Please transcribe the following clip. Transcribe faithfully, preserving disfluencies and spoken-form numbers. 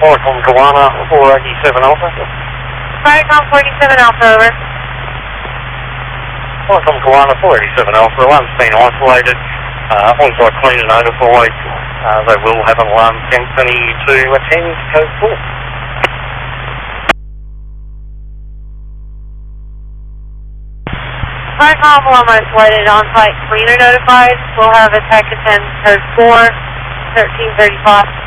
Falcon Kawana, four eighty-seven Alpha. Falcon forty-seven Alpha, over. Falcon Kawana, four eighty-seven Alpha, alarm's been isolated. Uh, on-site clean and notified. Uh, they will have an alarm company to attend code four. Falcon alarm isolated, on-site cleaner notified. We'll have attack attend code four, thirteen thirty-five.